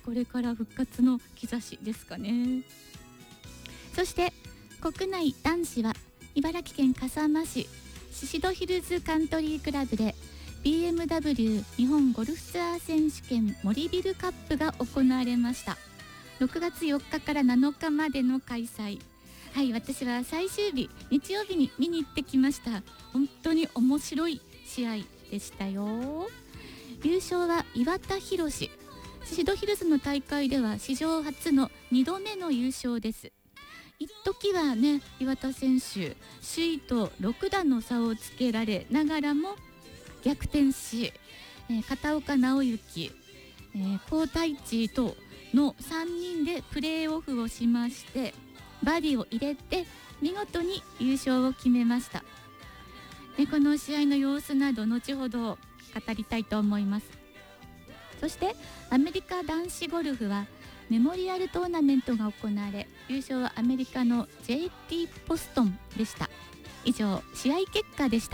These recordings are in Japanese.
これから復活の兆しですかね。そして国内男子は茨城県笠間市宍戸ヒルズカントリークラブで BMW 日本ゴルフツアー選手権森ビルカップが行われました。6月4日から7日までの開催。はい、私は最終日日曜日に見に行ってきました。本当に面白い試合でしたよ。優勝は岩田寛。宍戸ヒルズの大会では史上初の2度目の優勝です。一時はね、岩田選手首位と6打の差をつけられながらも逆転し、片岡尚之、高太一との3人でプレーオフをしまして、バーディーを入れて見事に優勝を決めました。この試合の様子など後ほど語りたいと思います。そしてアメリカ男子ゴルフはメモリアルトーナメントが行われ、優勝はアメリカの JT ポストンでした。以上、試合結果でした。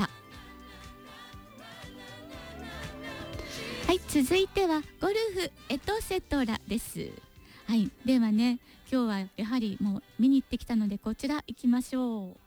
はい、続いてはゴルフエトセトラです。はい、ではね、今日はやはりもう見に行ってきたのでこちら行きましょう。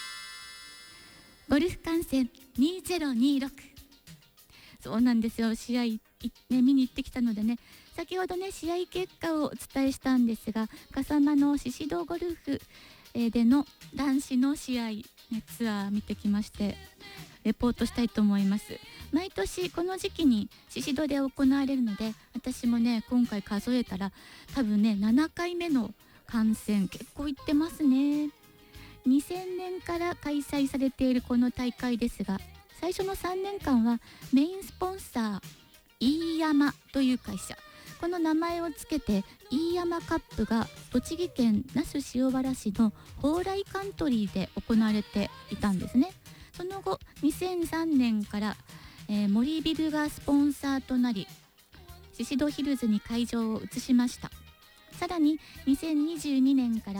ゴルフ観戦2026。そうなんですよ、試合、見に行ってきたのでね、先ほどね試合結果をお伝えしたんですが、笠間の宍戸ゴルフでの男子の試合、ツアー見てきましてレポートしたいと思います。毎年この時期に宍戸で行われるので、私もね今回数えたら多分ね7回目の観戦、結構行ってますね。2000年から開催されているこの大会ですが、最初の3年間はメインスポンサー飯山という会社、この名前をつけて飯山カップが栃木県那須塩原市の蓬莱カントリーで行われていたんですね。その後2003年から森ビルがスポンサーとなり、宍戸ヒルズに会場を移しました。さらに2022年から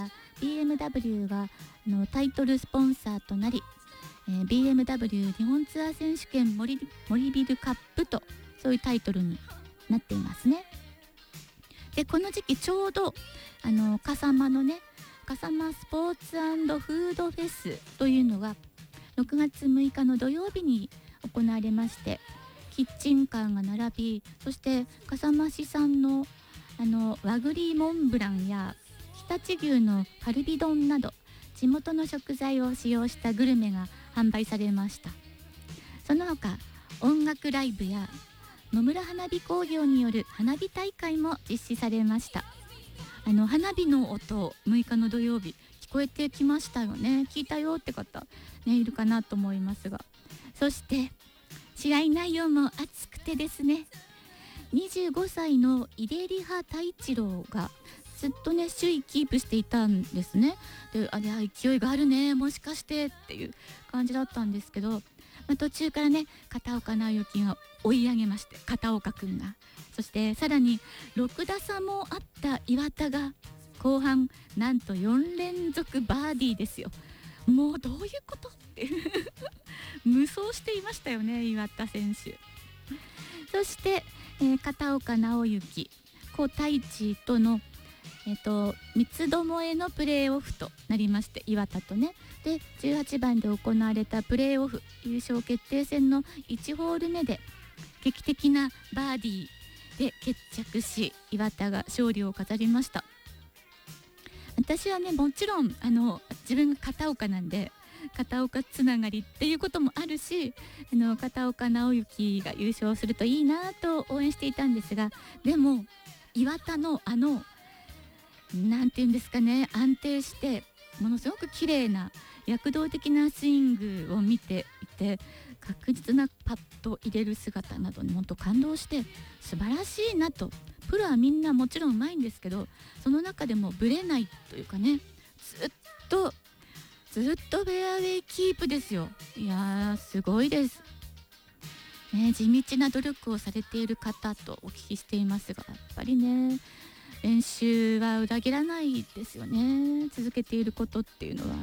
BMW がタイトルスポンサーとなり、BMW 日本ツアー選手権森ビルカップと、そういうタイトルになっていますね。でこの時期ちょうど笠間のね、笠間スポーツ&フードフェスというのが6月6日の土曜日に行われまして、キッチンカーが並び、そして笠間市産の和栗モンブランや常陸牛のカルビ丼など地元の食材を使用したグルメが販売されました。その他音楽ライブや野村花火工業による花火大会も実施されました。花火の音、6日の土曜日聞こえてきましたよね。聞いたよって方、いるかなと思いますが、そして試合内容も熱くてですね、25歳の出利葉太一郎がずっとね首位キープしていたんですね。で、勢いがあるね、もしかしてっていう感じだったんですけど、途中からね片岡尚之が追い上げまして、片岡くんが、そしてさらに6打差もあった岩田が後半なんと4連続バーディーですよ。もうどういうことって無双していましたよね、岩田選手。そして、片岡尚之、高太一との三つどもえのプレーオフとなりまして、岩田とね、で18番で行われたプレーオフ優勝決定戦の1ホール目で劇的なバーディーで決着し、岩田が勝利を飾りました。私はねもちろん自分が片岡なんで片岡つながりっていうこともあるし、片岡尚之が優勝するといいなと応援していたんですが、でも岩田のなんていうんですかね、安定してものすごく綺麗な躍動的なスイングを見ていて、確実なパット入れる姿などに本当感動して、素晴らしいなと。プロはみんなもちろんうまいんですけど、その中でもブレないというかね、ずっとフェアウェイキープですよ。いやーすごいです、地道な努力をされている方とお聞きしていますが、やっぱりね練習は裏切らないですよね。続けていることっていうのは、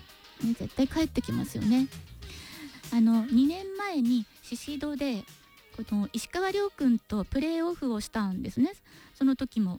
絶対帰ってきますよね。2年前に宍戸でこの石川遼君とプレーオフをしたんですね、その時も。